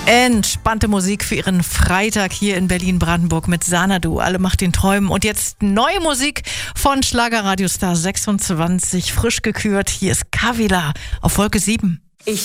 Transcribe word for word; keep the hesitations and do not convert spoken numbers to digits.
Entspannte Musik für Ihren Freitag hier in Berlin-Brandenburg mit Xanadu. Alle macht den Träumen. Und jetzt neue Musik von Schlagerradiostar sechsundzwanzig, frisch gekürt. Hier ist Kavila auf Wolke sieben.